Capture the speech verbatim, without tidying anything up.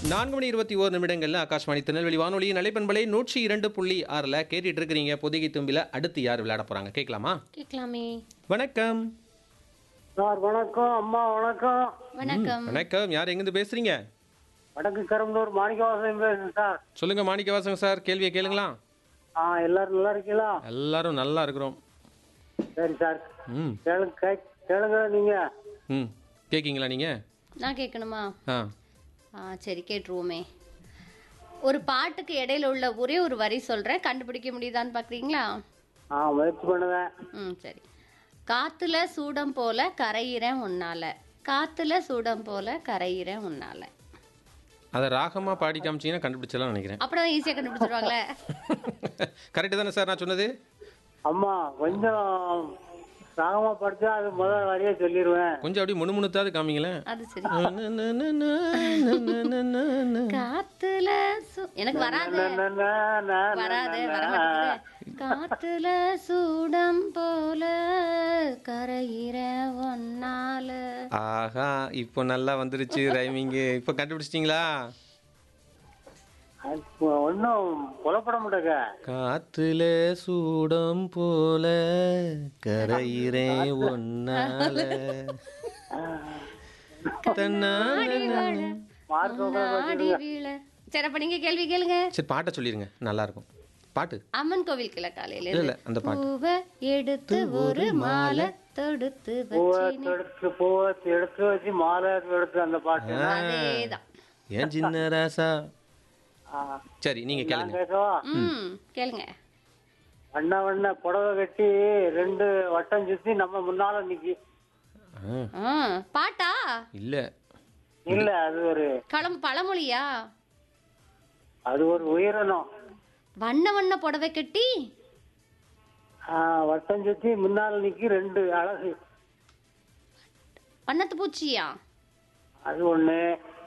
நான்கு மணி இருபத்தி ஓரு நிமிடங்கள்ல ஆகாஷ்வாணி திருநெல்வேலி வானொலியின் நலைப்பண்பலை நூற்றி இரண்டு புள்ளி ஆறில் கேட்டுட்டு இருக்கிறீங்க. பொதிகை தும்பில அடுத்து யார் விளையாட போறாங்க கேட்கலாமா? கேட்கலாமே. வணக்கம் சார் வணக்கம். அம்மா வணக்கம். வணக்கம். வணக்கம். யார் எங்கிருந்து பேசுறீங்க? வடக்கு கரும்பூர் மாணிக்கவாசன் பேசுறேன் சார். சொல்லுங்க மாணிக்கவாசன் சார், கேள்வியை கேளுங்களா? ஆ எல்லாரும் நல்லா இருக்கீங்களா? எல்லாரும் நல்லா இருக்கிறோம். சரி சார், ம் கேளுங்க கே- கேளுங்க நீங்க. ம் கேட்கீங்களா நீங்க? நான் கேட்கணுமா? ஆ ஆ சரி, கேட்டுருவோமே. ஒரு பாட்டுக்கு இடையில உள்ள ஒரே ஒரு வரி சொல்றேன், கண்டுபிடிக்க முடியுதான்னு பாக்குறீங்களா? ஆ முயற்சி பண்ணுவேன். ம் சரி. காத்துல சூடம் போல கரையிறேன் உன்னால, காத்துல சூடம் போல கரையிறேன் உன்னால. அதை ராகமா பாடி காமிச்சீங்கன்னா கண்டுபிடிச்சலாம் நினைக்கிறேன். அப்புறம் ஈஸியா கண்டுபிடிச்சிருவாங்களே. கரெக்டு தானே சார் நான் சொன்னது? அம்மா கொஞ்சம் ராகமா படிச்சா அது முதல் வரியே சொல்லிடுவேன். கொஞ்சம் அப்படியே முணுமுணுத்தாவது காமிங்களேன். அது சரி. காத்துல சு- எனக்கு வராது ந, ந, ந, ந, வராது ந, வர ந. மாட்டேங்குது. காத்துல சூடம் போல கரையிற ஒன்னால. ஆஹா, இப்போ நல்லா வந்துருச்சு ரைமிங்கு. இப்போ கண்டுபிடிச்சிட்டிங்களா? அது ஒண்ணும் புலப்பட மாட்டேங்க. காத்துல சூடம் போல கரையிறேன் ஒன்னால தன்னால. மார்க் நாடி வீழ. சரி, அப்ப நீங்க கேள்வி கேளுங்க. சரி பாட்டை சொல்லிருங்க, நல்லா இருக்கும் பாட்டு. அம்மன் கோவில் கிளை காலையில இல்ல இல்ல அந்த பாட்டு. பூவை எடுத்து ஒரு மாலை தொடுத்து பூவை வச்சினே. எடுத்து பூவை எடுத்து வச்சு மாலை எடுத்து அந்த பாட்டு. அதேதான். ஏன் சின்ன ராசா. ஆ. சரி நீங்க நான் கேளுங்க. கேட்கவா? ம் கேளுங்க. வண்ண வண்ண புடவை கட்டி ரெண்டு வட்டம் சுத்தி நம்ம முன்னால நிக்கி. ஆ, ஆ, பாட்டா? இல்ல இல்ல, அது ஒரு களம் பழமொழியா? அது ஒரு உயிரினம். வண்ண வண்ண புடவை கட்டி ஆ, வட்டம் சுத்தி முன்னால நிக்கி ரெண்டு அழகு. வண்ணத்து பூச்சியா? அது ஒண்ணு.